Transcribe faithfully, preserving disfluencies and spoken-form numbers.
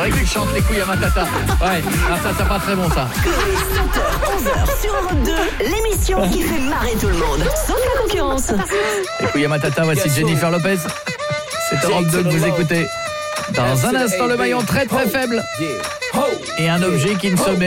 vrai qu'il chante les couilles à Matata. Ouais, ah, ça c'est pas très bon ça. sept heures, onze heures sur Europe deux, l'émission qui fait marrer tout le monde, sauf la concurrence. Les couilles à Matata, voici Jennifer Lopez. C'est Europe deux que vous écoutez. Dans un instant, le maillon très très faible. Et un objet qui ne se met